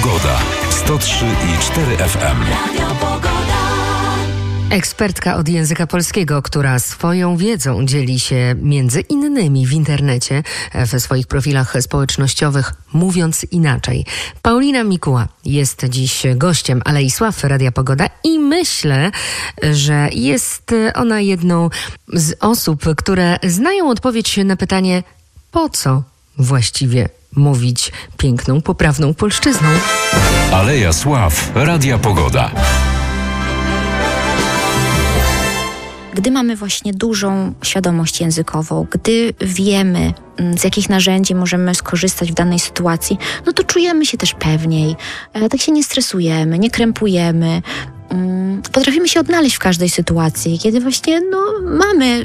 Pogoda. 103,4 FM. Ekspertka od języka polskiego, która swoją wiedzą dzieli się między innymi w internecie, we swoich profilach społecznościowych, mówiąc inaczej. Paulina Mikuła jest dziś gościem Alei Sław Radia Pogoda i myślę, że jest ona jedną z osób, które znają odpowiedź na pytanie, po co właściwie mówić piękną, poprawną polszczyzną. Aleja Sław Radia Pogoda. Gdy mamy właśnie dużą świadomość językową, gdy wiemy, z jakich narzędzi możemy skorzystać w danej sytuacji, no to czujemy się też pewniej, tak się nie stresujemy, nie krępujemy, potrafimy się odnaleźć w każdej sytuacji, kiedy właśnie mamy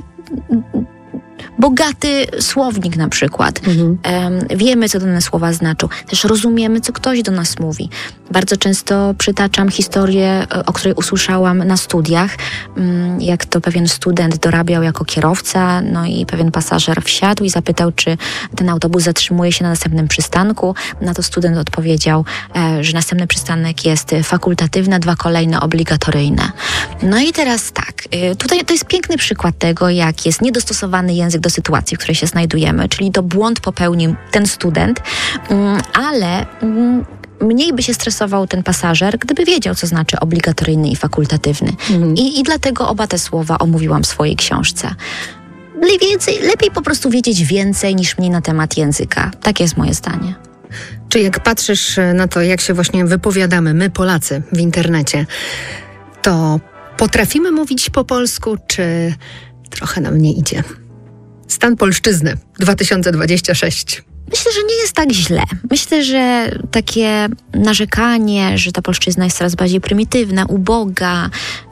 bogaty słownik na przykład. Wiemy, co dane słowa znaczą. Też rozumiemy, co ktoś do nas mówi. Bardzo często przytaczam historię, o której usłyszałam na studiach, jak to pewien student dorabiał jako kierowca, no i pewien pasażer wsiadł i zapytał, czy ten autobus zatrzymuje się na następnym przystanku. Na to student odpowiedział, że następny przystanek jest fakultatywny, 2 kolejne obligatoryjne. No i teraz tak, tutaj to jest piękny przykład tego, jak jest niedostosowany język do sytuacji, w której się znajdujemy, czyli to błąd popełnił ten student, ale mniej by się stresował ten pasażer, gdyby wiedział, co znaczy obligatoryjny i fakultatywny. I dlatego oba te słowa omówiłam w swojej książce. Lepiej po prostu wiedzieć więcej niż mniej na temat języka. Takie jest moje zdanie. Czy jak patrzysz na to, jak się właśnie wypowiadamy, my Polacy w internecie, to potrafimy mówić po polsku, czy trochę nam nie idzie? Stan polszczyzny 2026. Myślę, że nie jest tak źle. Myślę, że takie narzekanie, że ta polszczyzna jest coraz bardziej prymitywna, uboga,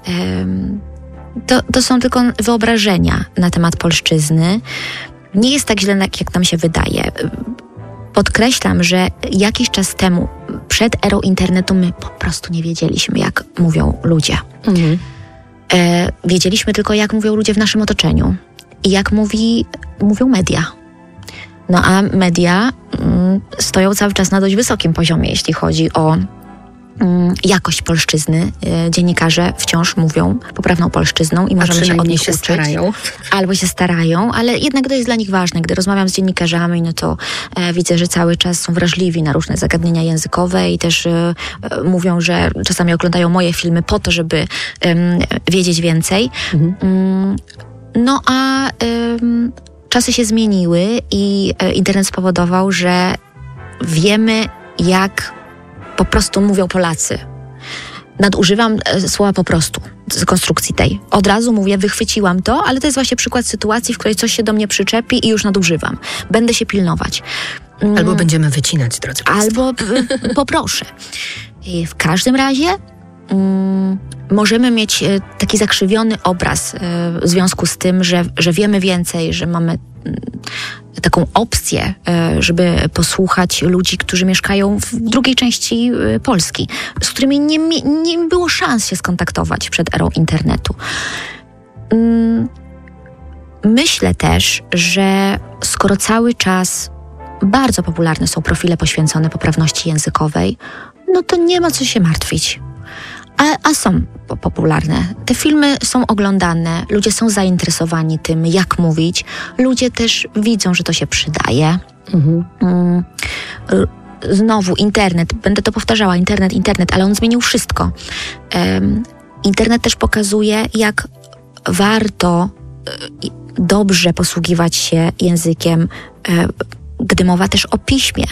to są tylko wyobrażenia na temat polszczyzny. Nie jest tak źle, jak nam się wydaje. Podkreślam, że jakiś czas temu, przed erą internetu, my po prostu nie wiedzieliśmy, jak mówią ludzie. Wiedzieliśmy tylko, jak mówią ludzie w naszym otoczeniu i jak mówią media. No a media stoją cały czas na dość wysokim poziomie, jeśli chodzi o jakość polszczyzny. Dziennikarze wciąż mówią poprawną polszczyzną i możemy się od nich uczyć. Starają. Albo się starają, ale jednak to jest dla nich ważne. Gdy rozmawiam z dziennikarzami, no to widzę, że cały czas są wrażliwi na różne zagadnienia językowe i też mówią, że czasami oglądają moje filmy po to, żeby wiedzieć więcej. No a czasy się zmieniły i internet spowodował, że wiemy, jak po prostu mówią Polacy. Nadużywam słowa po prostu z konstrukcji tej. Od razu mówię, wychwyciłam to, ale to jest właśnie przykład sytuacji, w której coś się do mnie przyczepi i już nadużywam. Będę się pilnować. Albo będziemy wycinać, drodzy państwo. Albo poproszę. I w każdym razie możemy mieć taki zakrzywiony obraz w związku z tym, że wiemy więcej, że mamy taką opcję, żeby posłuchać ludzi, którzy mieszkają w drugiej części Polski, z którymi nie było szans się skontaktować przed erą internetu. Myślę też, że skoro cały czas bardzo popularne są profile poświęcone poprawności językowej, no to nie ma co się martwić. A są popularne. Te filmy są oglądane, ludzie są zainteresowani tym, jak mówić. Ludzie też widzą, że to się przydaje. Znowu internet, będę to powtarzała, internet, ale on zmienił wszystko. Internet też pokazuje, jak warto dobrze posługiwać się językiem, gdy mowa też o piśmie.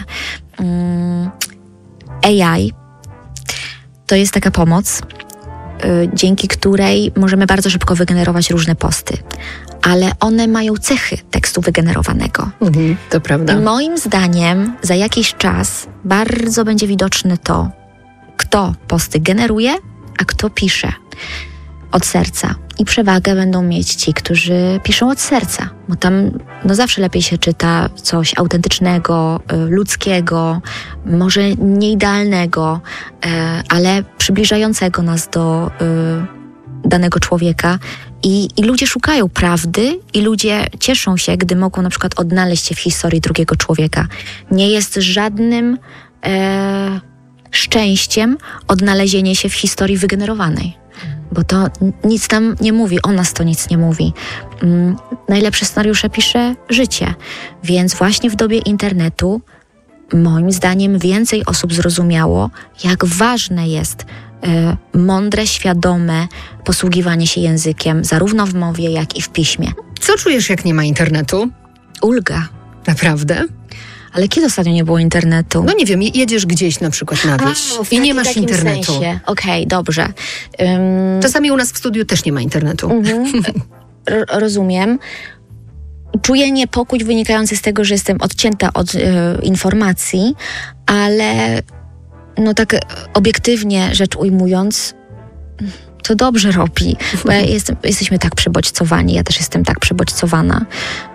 AI to jest taka pomoc, dzięki której możemy bardzo szybko wygenerować różne posty, ale one mają cechy tekstu wygenerowanego. To prawda. I moim zdaniem za jakiś czas bardzo będzie widoczne to, kto posty generuje, a kto pisze od serca. I przewagę będą mieć ci, którzy piszą od serca, bo tam zawsze lepiej się czyta coś autentycznego, ludzkiego, może nieidealnego, ale przybliżającego nas do danego człowieka. I ludzie szukają prawdy i ludzie cieszą się, gdy mogą na przykład odnaleźć się w historii drugiego człowieka. Nie jest żadnym szczęściem odnalezienie się w historii wygenerowanej. Bo to nic nam nie mówi, o nas to nic nie mówi. Najlepsze scenariusze pisze życie. Więc właśnie w dobie internetu moim zdaniem więcej osób zrozumiało, jak ważne jest mądre, świadome posługiwanie się językiem, zarówno w mowie, jak i w piśmie. Co czujesz, jak nie ma internetu? Ulga. Naprawdę? Ale kiedy ostatnio nie było internetu? No nie wiem, jedziesz gdzieś na przykład na wieś i nie masz internetu. Okej, dobrze. Czasami u nas w studiu też nie ma internetu. Rozumiem. Czuję niepokój wynikający z tego, że jestem odcięta od informacji, ale no tak obiektywnie rzecz ujmując, to dobrze robi, bo jesteśmy tak przebodźcowani, ja też jestem tak przebodźcowana,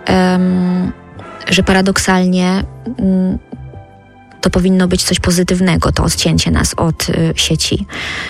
że paradoksalnie to powinno być coś pozytywnego, to odcięcie nas od sieci.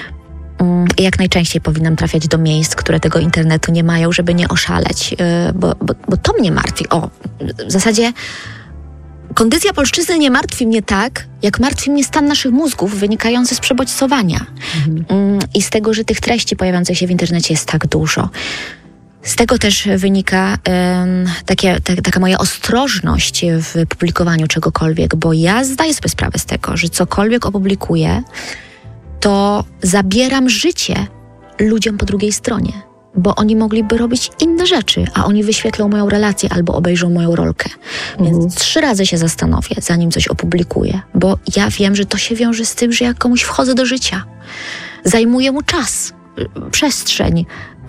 I jak najczęściej powinnam trafiać do miejsc, które tego internetu nie mają, żeby nie oszaleć, bo to mnie martwi. W zasadzie kondycja polszczyzny nie martwi mnie tak, jak martwi mnie stan naszych mózgów wynikający z przebodźcowania. I z tego, że tych treści pojawiających się w internecie jest tak dużo. Z tego też wynika taka moja ostrożność w publikowaniu czegokolwiek, bo ja zdaję sobie sprawę z tego, że cokolwiek opublikuję, to zabieram życie ludziom po drugiej stronie, bo oni mogliby robić inne rzeczy, a oni wyświetlą moją relację albo obejrzą moją rolkę. Więc 3 razy się zastanowię, zanim coś opublikuję, bo ja wiem, że to się wiąże z tym, że jak komuś wchodzę do życia, zajmuję mu czas, przestrzeń,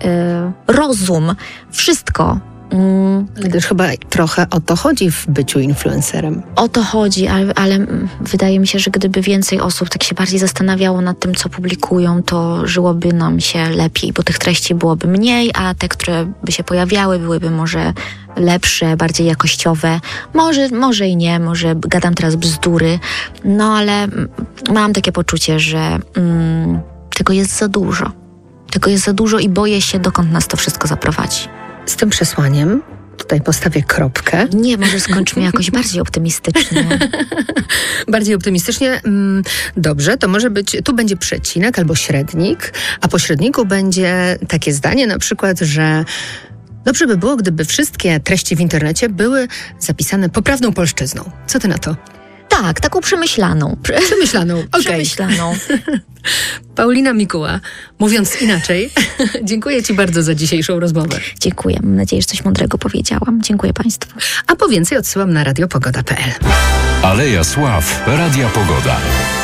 rozum, wszystko. Ale też chyba trochę o to chodzi w byciu influencerem. O to chodzi, ale wydaje mi się, że gdyby więcej osób tak się bardziej zastanawiało nad tym, co publikują, to żyłoby nam się lepiej, bo tych treści byłoby mniej, a te, które by się pojawiały, byłyby może lepsze, bardziej jakościowe. Może i nie, może gadam teraz bzdury, no ale mam takie poczucie, że tego jest za dużo. Tego jest za dużo i boję się, dokąd nas to wszystko zaprowadzi. Z tym przesłaniem tutaj postawię kropkę. Nie, może skończmy jakoś bardziej optymistycznie. Bardziej optymistycznie? Dobrze, to może być, tu będzie przecinek albo średnik, a po średniku będzie takie zdanie na przykład, że dobrze by było, gdyby wszystkie treści w internecie były zapisane poprawną polszczyzną. Co ty na to? Tak, taką przemyślaną. Przemyślaną, okej. Przemyślaną. Paulina Mikuła, mówiąc inaczej, dziękuję ci bardzo za dzisiejszą rozmowę. Dziękuję. Mam nadzieję, że coś mądrego powiedziałam. Dziękuję państwu. A po więcej odsyłam na radiopogoda.pl. Aleja Sław, Radia Pogoda.